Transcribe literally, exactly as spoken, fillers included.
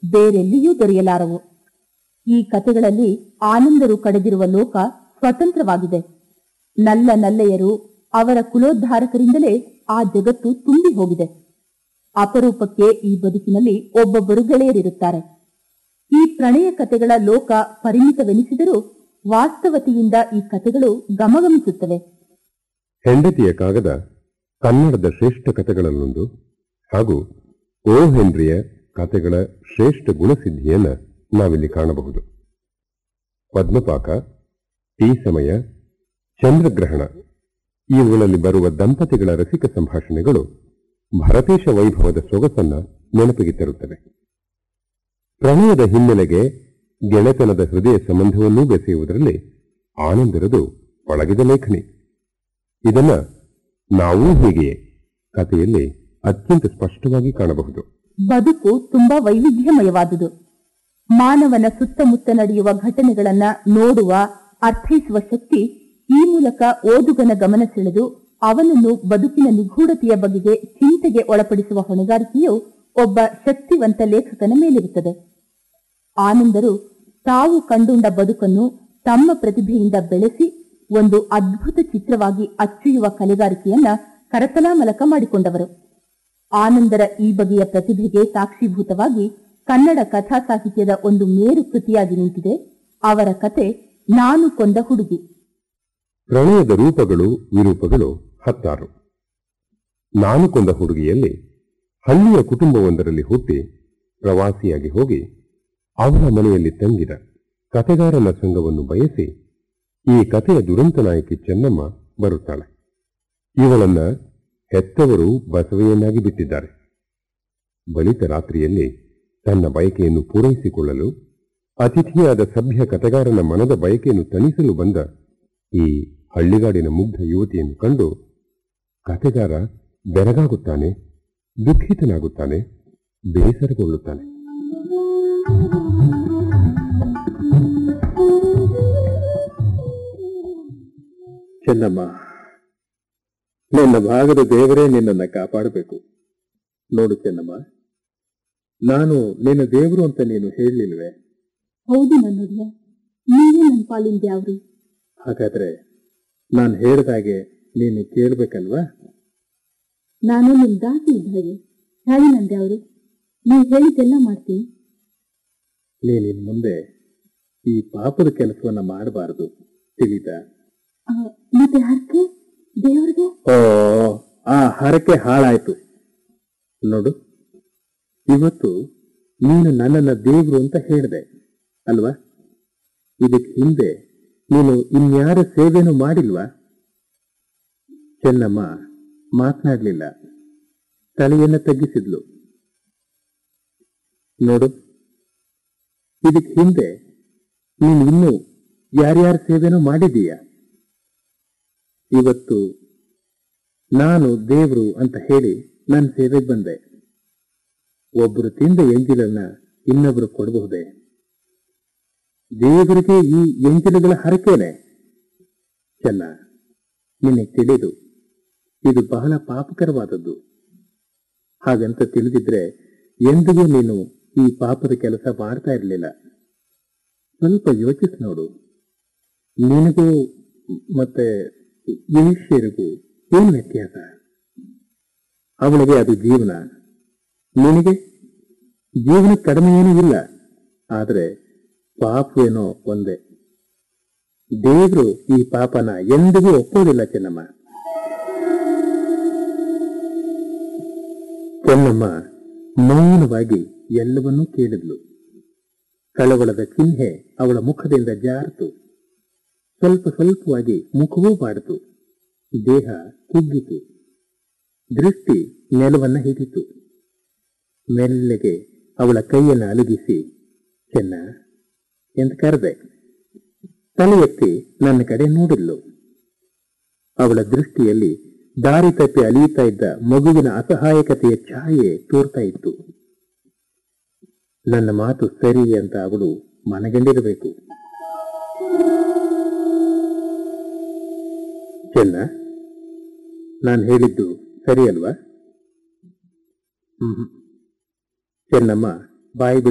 ಬೇರೆಲ್ಲಿಯೂ ದೊರೆಯಲಾರವು. ಈ ಕಥೆಗಳಲ್ಲಿ ಆನಂದರು ಕಡೆದಿರುವ ಲೋಕ ಸ್ವತಂತ್ರವಾಗಿದೆ. ನಲ್ಲ ನಲ್ಲೆಯರು, ಅವರ ಕುಲೋದ್ಧಾರಕರಿಂದಲೇ ಆ ಜಗತ್ತು ತುಂಬಿ ಹೋಗಿದೆ. ಅಪರೂಪಕ್ಕೆ ಈ ಬದುಕಿನಲ್ಲಿ ಒಬ್ಬೊಬ್ಬರು ಗೆಳೆಯರಿರುತ್ತಾರೆ. ಈ ಪ್ರಣಯ ಕಥೆಗಳ ಲೋಕ ಪರಿಮಿತವೆನಿಸಿದರೂ ವಾಸ್ತವತೆಯಿಂದ ಈ ಕಥೆಗಳು ಗಮಗಮಿಸುತ್ತವೆ. ಹೆಂಡತಿಯ ಕಾಗದ ಕನ್ನಡದ ಶ್ರೇಷ್ಠ ಕಥೆಗಳಲ್ಲೊಂದು ಹಾಗೂ ಓ ಹೆನ್ರಿಯ ಕಥೆಗಳ ಶ್ರೇಷ್ಠ ಗುಣಸಿದ್ಧಿಯನ್ನು ನಾವಿಲ್ಲಿ ಕಾಣಬಹುದು. ಪದ್ಮಪಾಕ, ಟೀ ಸಮಯ, ಚಂದ್ರಗ್ರಹಣ ಇವುಗಳಲ್ಲಿ ಬರುವ ದಂಪತಿಗಳ ರಸಿಕ ಸಂಭಾಷಣೆಗಳು ಭರತೇಶ ವೈಭವದ ಸೊಗಸನ್ನ ನೆನಪಿಗೆ ತರುತ್ತವೆ. ಪ್ರಣಯದ ಹಿನ್ನೆಲೆಗೆ ಗೆಳೆತನದ ಹೃದಯ ಸಂಬಂಧವನ್ನೂ ಬೆಸೆಯುವುದರಲ್ಲಿ ಆನಂದರದು ಪಳಗಿದ ಲೇಖನಿ. ಇದನ್ನ ನಾವೂ ಹೀಗೆಯೇ ಕಥೆಯಲ್ಲಿ ಅತ್ಯಂತ ಸ್ಪಷ್ಟವಾಗಿ ಕಾಣಬಹುದು. ಬದುಕು ತುಂಬಾ ವೈವಿಧ್ಯಮಯವಾದುದು. ಮಾನವನ ಸುತ್ತಮುತ್ತ ನಡೆಯುವ ಘಟನೆಗಳನ್ನ ನೋಡುವ, ಅರ್ಥೈಸುವ ಶಕ್ತಿ ಈ ಮೂಲಕ ಓದುಗನ ಗಮನ ಸೆಳೆದು ಅವನನ್ನು ಬದುಕಿನ ನಿಗೂಢತೆಯ ಬಗೆಗೆ ಚಿಂತೆಗೆ ಒಳಪಡಿಸುವ ಹೊಣೆಗಾರಿಕೆಯು ಒಬ್ಬ ಶಕ್ತಿವಂತ ಲೇಖಕನ ಮೇಲಿರುತ್ತದೆ. ಆನಂದರು ತಾವು ಕಂಡುಂಡ ಬದುಕನ್ನು ತಮ್ಮ ಪ್ರತಿಭೆಯಿಂದ ಬೆಳೆಸಿ ಒಂದು ಅದ್ಭುತ ಚಿತ್ರವಾಗಿ ಅಚ್ಚೊಯ್ಯುವ ಕಲೆಗಾರಿಕೆಯನ್ನ ಕರತಲಾಮಲಕ ಮಾಡಿಕೊಂಡವರು. ಆನಂದರ ಈ ಬಗೆಯ ಪ್ರತಿಭೆಗೆ ಸಾಕ್ಷೀಭೂತವಾಗಿ ಕನ್ನಡ ಕಥಾ ಸಾಹಿತ್ಯದ ಒಂದು ಮೇರು ಕೃತಿಯಾಗಿ ನಿಂತಿದೆ ಅವರ ಕತೆ ನಾನು ಕೊಂದ ಹುಡುಗಿ. ಪ್ರಣಯದ ರೂಪಗಳು ವಿರೂಪಗಳು ಹತ್ತಾರು. ನಾನು ಕೊಂದ ಹುಡುಗಿಯಲ್ಲಿ ಹಳ್ಳಿಯ ಕುಟುಂಬವೊಂದರಲ್ಲಿ ಹುಟ್ಟಿ ಪ್ರವಾಸಿಯಾಗಿ ಹೋಗಿ ಅವರ ಮನೆಯಲ್ಲಿ ತಂಗಿದ ಕಥೆಗಾರನ ಸಂಘವನ್ನು ಬಯಸಿ ಈ ಕಥೆಯ ದುರಂತ ನಾಯಕಿ ಚೆನ್ನಮ್ಮ ಬರುತ್ತಾಳೆ. ಇವಳನ್ನ ಹೆತ್ತವರು ಬಸವೆಯನ್ನಾಗಿ ಬಿಟ್ಟಿದ್ದಾರೆ. ಬಲಿತ ರಾತ್ರಿಯಲ್ಲಿ ತನ್ನ ಬಯಕೆಯನ್ನು ಪೂರೈಸಿಕೊಳ್ಳಲು ಅತಿಥಿಯಾದ ಸಭ್ಯ ಕಥೆಗಾರನ ಮನದ ಬಯಕೆಯನ್ನು ತಣಿಸಲು ಬಂದ ಈ ಹಳ್ಳಿಗಾಡಿನ ಮುಗ್ಧ ಯುವತಿಯನ್ನು ಕಂಡು ಕಥೆಗಾರ ಬೆರಗಾಗುತ್ತಾನೆ, ದುಃಖಿತನಾಗುತ್ತಾನೆ, ಬೇಸರಗೊಳ್ಳುತ್ತಾನೆ. ಚೆನ್ನಮ್ಮ, ನಿನ್ನ ಭಾಗದ ದೇವರೇ ನಿನ್ನನ್ನು ಕಾಪಾಡಬೇಕು. ನೋಡು ಚೆನ್ನಮ್ಮ, ನಾನು ನಿನ್ನ ದೇವರು ಅಂತ ನೀನು ಹೇಳಲಿಲ್ವೇ? ಹೌದು ನನ್ನೊಡೆಯ, ನೀವೇ ನನ್ನ ಪಾಲಿನ ದೇವರು. ಹಾಗಾದ್ರೆ ನಾನು ಹೇಳಿದಾಗೆ ನೀನು ಕೇಳಬೇಕಲ್ವಾ? ನಾನು ನಿಮ್ ದಾಸಿ ಇದ್ದಾಗೆ ಹೇಳಿ ನನ್ನ ದೇವರು, ನೀವು ಹೇಳಿದ್ದೆಲ್ಲ ಮಾಡ್ತೀನಿ. ನೀನಿನ್ ಮುಂದೆ ಈ ಪಾಪದ ಕೆಲಸವನ್ನ ಮಾಡಬಾರದು, ತಿಳಿತಾ? ಮತ್ತೆ ಹರಕೆ ದೇವರಿಗೆ? ಓ, ಆ ಹರಕೆ ಹಾಳಾಯ್ತು. ನೋಡು, ಇವತ್ತು ನೀನು ನನ್ನನ್ನ ದೇವ್ರು ಅಂತ ಹೇಳಿದೆ ಅಲ್ವಾ? ಇದಕ್ಕೆ ಹಿಂದೆ ನೀನು ಇನ್ಯಾರ ಸೇವೆನೂ ಮಾಡಿಲ್ವಾ? ಚೆನ್ನಮ್ಮ ಮಾತನಾಡ್ಲಿಲ್ಲ, ತಲೆಯನ್ನ ತಗ್ಗಿಸಿದ್ಲು. ನೋಡು, ಇದಕ್ಕೆ ಹಿಂದೆ ನೀನು ಇನ್ನೂ ಯಾರ್ಯಾರ ಸೇವೆನೂ ಮಾಡಿದೀಯ. ಇವತ್ತು ನಾನು ದೇವ್ರು ಅಂತ ಹೇಳಿ ನನ್ನ ಸೇವೆಗೆ ಬಂದೆ. ಒಬ್ಬರು ತಿಂದ ಎಂಜಿಲನ್ನ ಇನ್ನೊಬ್ರು ಕೊಡಬಹುದೇ? ದೇವರಿಗೆ ಈ ಎಂಜಿಲುಗಳ ಹರಕೆನೆ. ಚೆನ್ನ, ನಿನಗೆ ತಿಳಿದು ಇದು ಬಹಳ ಪಾಪಕರವಾದದ್ದು. ಹಾಗಂತ ತಿಳಿದಿದ್ರೆ ಎಂದಿಗೂ ನೀನು ಈ ಪಾಪದ ಕೆಲಸ ಮಾಡ್ತಾ ಇರಲಿಲ್ಲ. ಸ್ವಲ್ಪ ಯೋಚಿಸಿ ನೋಡು. ನಿನಗೂ ಮತ್ತೆ ಮನುಷ್ಯರಿಗೂ ಏನು ವ್ಯತ್ಯಾಸ? ಅವಳಿಗೆ ಅದು ಜೀವನ, ನಿನಗೆ ಜೀವನ ಕಡಿಮೆ ಏನೂ ಇಲ್ಲ. ಆದರೆ ಪಾಪವೇನೋ ಒಂದೇ. ದೇವರು ಈ ಪಾಪನ ಎಂದಿಗೂ ಒಪ್ಪೋದಿಲ್ಲ ಚೆನ್ನಮ್ಮ. ಚೆನ್ನಮ್ಮ ಮೌನವಾಗಿ ಎಲ್ಲವನ್ನೂ ಕೇಳಿದ್ಲು. ಕಳವಳದ ಚಿಹ್ನೆ ಅವಳ ಮುಖದಿಂದ ಜಾರಿತು. ಸ್ವಲ್ಪ ಸ್ವಲ್ಪವಾಗಿ ಮುಖವೂ ಬಾಡಿತು. ದೇಹ ಕುಗ್ಗಿತು. ದೃಷ್ಟಿ ನೆಲವನ್ನ ಹಿಡಿತು. ಮೆಲ್ಲಗೆ ಅವಳ ಕೈಯನ್ನು ಅಲುಗಿಸಿ ಚೆನ್ನ ಎಂದು ಕರೆದೆ. ತಲೆ ಎತ್ತಿ ನನ್ನ ಕಡೆ ನೋಡಿದ್ಲು. ಅವಳ ದೃಷ್ಟಿಯಲ್ಲಿ ದಾರಿ ತಪ್ಪಿ ಅಲಿಯುತ್ತಾ ಇದ್ದ ಮಗುವಿನ ಅಸಹಾಯಕತೆಯ ಛಾಯೆ ತೋರ್ತಾ ಇತ್ತು. ನನ್ನ ಮಾತು ಸರಿ ಅಂತ ಅವಳು ಮನಗಂಡಿರಬೇಕು. ಚೆನ್ನ, ನಾನು ಹೇಳಿದ್ದು ಸರಿ ಅಲ್ವಾ? ಹ್ಮ್ ಚೆನ್ನಮ್ಮ ಬಾಯಿ